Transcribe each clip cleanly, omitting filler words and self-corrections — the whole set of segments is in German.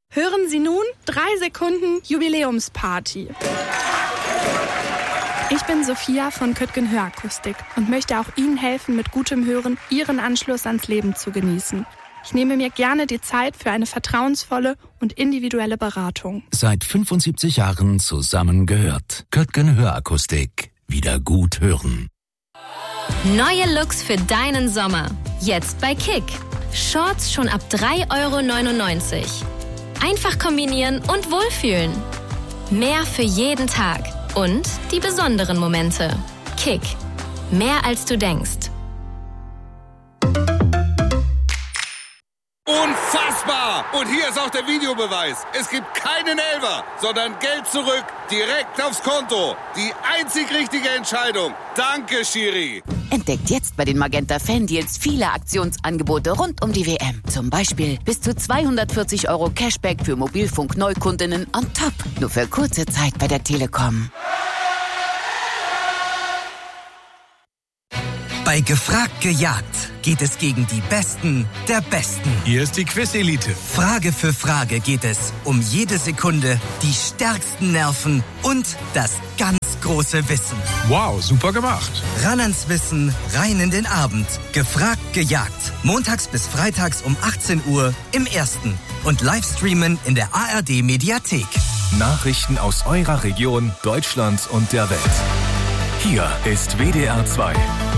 Hören Sie nun 3 Sekunden Jubiläumsparty. Ich bin Sophia von Köttgen Hörakustik und möchte auch Ihnen helfen, mit gutem Hören Ihren Anschluss ans Leben zu genießen. Ich nehme mir gerne die Zeit für eine vertrauensvolle und individuelle Beratung. Seit 75 Jahren zusammengehört. Köttgen Hörakustik. Wieder gut hören. Neue Looks für deinen Sommer. Jetzt bei Kick. Shorts schon ab 3,99 €. Einfach kombinieren und wohlfühlen. Mehr für jeden Tag. Und die besonderen Momente. Kick. Mehr als du denkst. Unfassbar! Und hier ist auch der Videobeweis. Es gibt keinen Elfer, sondern Geld zurück, direkt aufs Konto. Die einzig richtige Entscheidung. Danke, Schiri. Entdeckt jetzt bei den Magenta Fan-Deals viele Aktionsangebote rund um die WM. Zum Beispiel bis zu 240 € Cashback für Mobilfunk-Neukundinnen on top. Nur für kurze Zeit bei der Telekom. Bei Gefragt gejagt geht es gegen die Besten der Besten. Hier ist die Quiz-Elite. Frage für Frage geht es um jede Sekunde, die stärksten Nerven und das ganz große Wissen. Wow, super gemacht. Ran ans Wissen, rein in den Abend. Gefragt gejagt. Montags bis freitags um 18 Uhr im Ersten. Und Livestreamen in der ARD-Mediathek. Nachrichten aus eurer Region, Deutschland und der Welt. Hier ist WDR 2.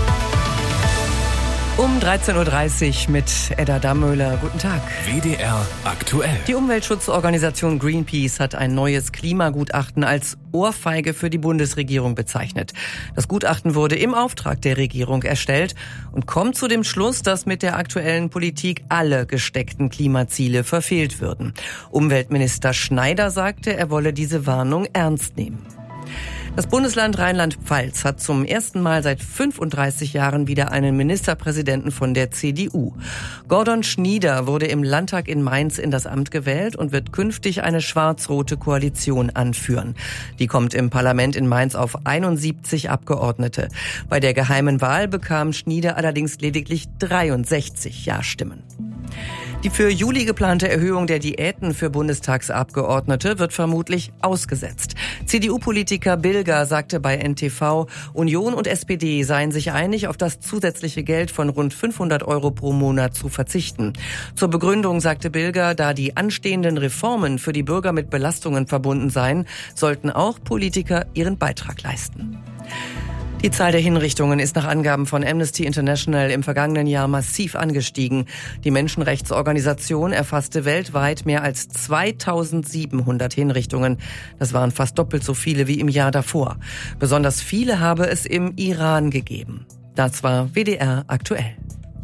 Um 13.30 Uhr mit Edda Dammöhler. Guten Tag. WDR aktuell. Die Umweltschutzorganisation Greenpeace hat ein neues Klimagutachten als Ohrfeige für die Bundesregierung bezeichnet. Das Gutachten wurde im Auftrag der Regierung erstellt und kommt zu dem Schluss, dass mit der aktuellen Politik alle gesteckten Klimaziele verfehlt würden. Umweltminister Schneider sagte, er wolle diese Warnung ernst nehmen. Das Bundesland Rheinland-Pfalz hat zum ersten Mal seit 35 Jahren wieder einen Ministerpräsidenten von der CDU. Gordon Schnieder wurde im Landtag in Mainz in das Amt gewählt und wird künftig eine schwarz-rote Koalition anführen. Die kommt im Parlament in Mainz auf 71 Abgeordnete. Bei der geheimen Wahl bekam Schnieder allerdings lediglich 63 Ja-Stimmen. Die für Juli geplante Erhöhung der Diäten für Bundestagsabgeordnete wird vermutlich ausgesetzt. CDU-Politiker Bilger sagte bei NTV, Union und SPD seien sich einig, auf das zusätzliche Geld von rund 500 € pro Monat zu verzichten. Zur Begründung sagte Bilger, da die anstehenden Reformen für die Bürger mit Belastungen verbunden seien, sollten auch Politiker ihren Beitrag leisten. Die Zahl der Hinrichtungen ist nach Angaben von Amnesty International im vergangenen Jahr massiv angestiegen. Die Menschenrechtsorganisation erfasste weltweit mehr als 2700 Hinrichtungen. Das waren fast doppelt so viele wie im Jahr davor. Besonders viele habe es im Iran gegeben. Das war WDR aktuell.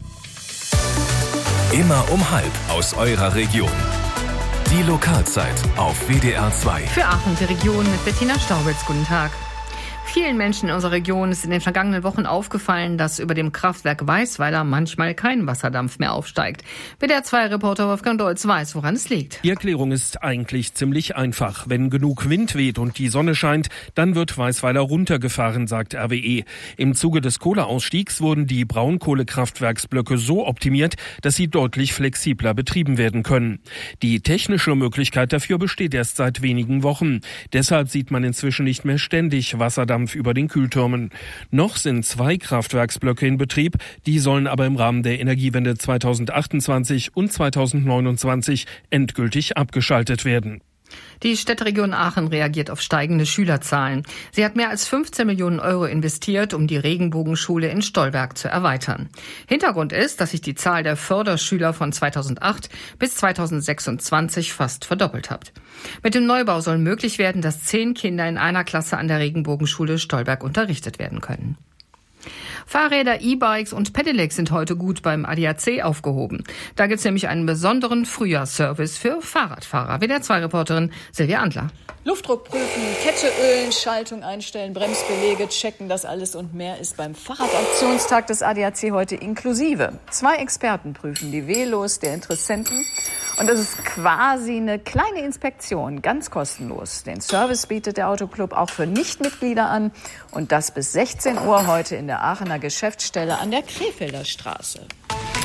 Immer um 12:30 aus eurer Region. Die Lokalzeit auf WDR 2. Für Aachen, die Region mit Bettina Staubitz. Guten Tag. Vielen Menschen in unserer Region ist in den vergangenen Wochen aufgefallen, dass über dem Kraftwerk Weißweiler manchmal kein Wasserdampf mehr aufsteigt. WDR-2-Reporter Wolfgang Deutz weiß, woran es liegt. Die Erklärung ist eigentlich ziemlich einfach. Wenn genug Wind weht und die Sonne scheint, dann wird Weißweiler runtergefahren, sagt RWE. Im Zuge des Kohleausstiegs wurden die Braunkohlekraftwerksblöcke so optimiert, dass sie deutlich flexibler betrieben werden können. Die technische Möglichkeit dafür besteht erst seit wenigen Wochen. Deshalb sieht man inzwischen nicht mehr ständig Wasserdampf über den Kühltürmen. Noch sind 2 Kraftwerksblöcke in Betrieb, die sollen aber im Rahmen der Energiewende 2028 und 2029 endgültig abgeschaltet werden. Die Städteregion Aachen reagiert auf steigende Schülerzahlen. Sie hat mehr als 15 Millionen € investiert, um die Regenbogenschule in Stolberg zu erweitern. Hintergrund ist, dass sich die Zahl der Förderschüler von 2008 bis 2026 fast verdoppelt hat. Mit dem Neubau soll möglich werden, dass 10 Kinder in einer Klasse an der Regenbogenschule Stolberg unterrichtet werden können. Fahrräder, E-Bikes und Pedelecs sind heute gut beim ADAC aufgehoben. Da gibt es nämlich einen besonderen Frühjahrsservice für Fahrradfahrer. WDR-2-Reporterin Silvia Andler. Luftdruck prüfen, Kette ölen, Schaltung einstellen, Bremsbeläge checken, das alles und mehr ist beim Fahrradaktionstag des ADAC heute inklusive. 2 Experten prüfen die Velos der Interessenten und das ist quasi eine kleine Inspektion, ganz kostenlos. Den Service bietet der Autoclub auch für Nichtmitglieder an und das bis 16 Uhr heute in der Aachener Geschäftsstelle an der Krefelder Straße.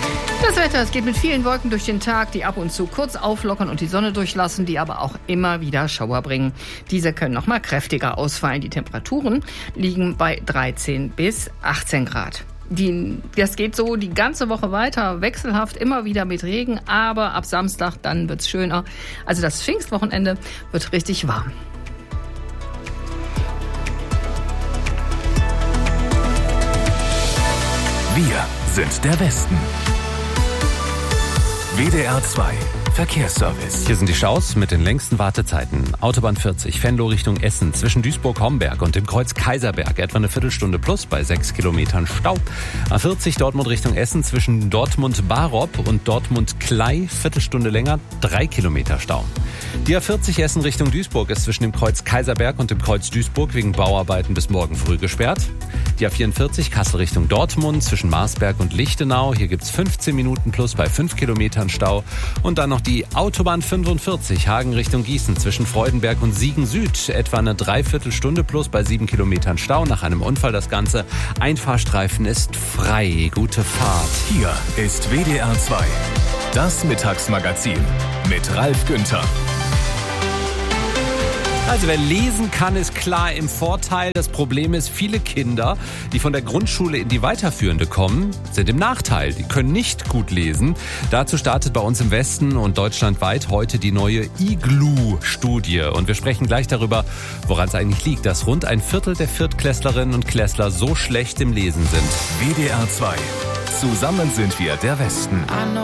Das Wetter, es geht mit vielen Wolken durch den Tag, die ab und zu kurz auflockern und die Sonne durchlassen, die aber auch immer wieder Schauer bringen. Diese können noch mal kräftiger ausfallen. Die Temperaturen liegen bei 13 bis 18 Grad. Das geht so die ganze Woche weiter, wechselhaft, immer wieder mit Regen, aber ab Samstag, dann wird's schöner. Also das Pfingstwochenende wird richtig warm. Wir sind der Westen. WDR 2 Verkehrsservice. Hier sind die Staus mit den längsten Wartezeiten. Autobahn 40, Venlo Richtung Essen, zwischen Duisburg-Homberg und dem Kreuz Kaiserberg. Etwa eine Viertelstunde plus bei 6 Kilometern Stau. A40 Dortmund Richtung Essen, zwischen Dortmund-Barop und Dortmund-Klei. Viertelstunde länger, 3 Kilometer Stau. Die A40 Essen Richtung Duisburg ist zwischen dem Kreuz Kaiserberg und dem Kreuz Duisburg wegen Bauarbeiten bis morgen früh gesperrt. Die A44 Kassel Richtung Dortmund, zwischen Marsberg und Lichtenau. Hier gibt's 15 Minuten plus bei 5 Kilometern Stau. Und dann noch die Autobahn 45 Hagen Richtung Gießen, zwischen Freudenberg und Siegen Süd. Etwa eine Dreiviertelstunde plus bei 7 Kilometern Stau. Nach einem Unfall das Ganze. Ein Fahrstreifen ist frei. Gute Fahrt. Hier ist WDR 2. Das Mittagsmagazin mit Ralf Günther. Also wer lesen kann, ist klar im Vorteil. Das Problem ist, viele Kinder, die von der Grundschule in die weiterführende kommen, sind im Nachteil. Die können nicht gut lesen. Dazu startet bei uns im Westen und deutschlandweit heute die neue IGLU-Studie. Und wir sprechen gleich darüber, woran es eigentlich liegt, dass rund ein Viertel der Viertklässlerinnen und Klässler so schlecht im Lesen sind. WDR 2. Zusammen sind wir der Westen.